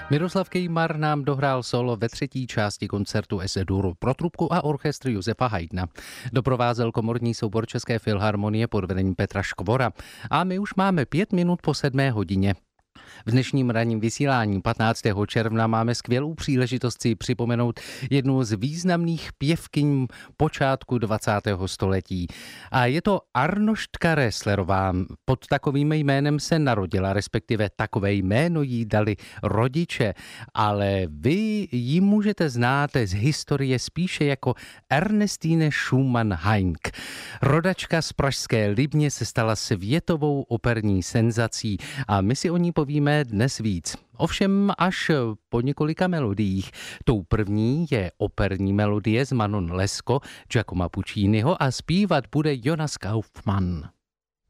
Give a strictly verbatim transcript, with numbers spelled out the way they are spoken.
Miroslav Kejmar nám dohrál solo ve třetí části koncertu Es-Dur pro trubku a orchestr Josefa Haydna. Doprovázel komorní soubor České filharmonie pod vedením Petra Škvora. A my už máme pět minut po sedmé hodině. V dnešním ranním vysílání patnáctého června máme skvělou příležitost si připomenout jednu z významných pěvkyň počátku dvacátého století. A je to Arnoštka Röslerová. Pod takovým jménem se narodila, respektive takové jméno jí dali rodiče, ale vy ji můžete znát z historie spíše jako Ernestine Schumann-Heink. Rodačka z pražské Libně se stala světovou operní senzací a my si o ní povíme dnes víc. Ovšem až po několika melodiích. Tou první je operní melodie z Manon Lescaut, Giacomo Pucciniho a zpívat bude Jonas Kaufmann.